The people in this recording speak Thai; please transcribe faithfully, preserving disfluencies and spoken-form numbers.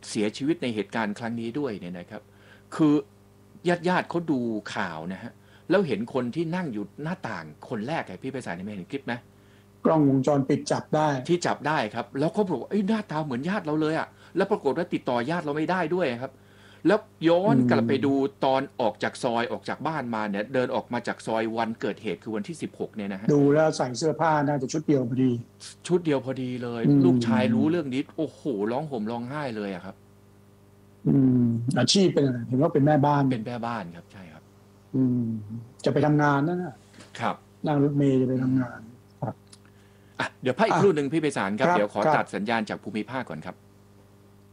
เสียชีวิตในเหตุการณ์ครั้งนี้ด้วยเนี่ยนะครับคือญาติญาติเขาดูข่าวนะฮะแล้วเห็นคนที่นั่งอยู่หน้าต่างคนแรกไงพี่ไพศาลไม่เห็นคลิปไหมกล้องวงจรปิดจับได้ที่จับได้ครับแล้วเขาบอกว่าเอ้ยหน้าตาเหมือนญาติเราเลยอะแล้วปรากฏว่าติดต่อญาติเราไม่ได้ด้วยครับแล้วย้อนกลับไปดูตอนออกจากซอยออกจากบ้านมาเนี่ยเดินออกมาจากซอยวันเกิดเหตุคือวันที่สิบหกเนี่ยนะฮะดูแล้วใส่เสื้อผ้าน่าจะชุดเดียวพอดีชุดเดียวพอดีเลยลูกชายรู้เรื่องนี้โอ้โหร้องห่มร้องไห้เลยอะครับอืมอาชีพเป็นอะไรเห็นว่าเป็นแม่บ้านเป็นแม่บ้านครับใช่ครับอืมจะไปทำงานนั่นนะครับนั่งรถเมล์จะไปทำงานครับอ่ะเดี๋ยวพักอีกครู่หนึ่งพี่ไพศาลครับเดี๋ยวขอตัดครับสัญญาณจากภูมิภาคก่อนครับ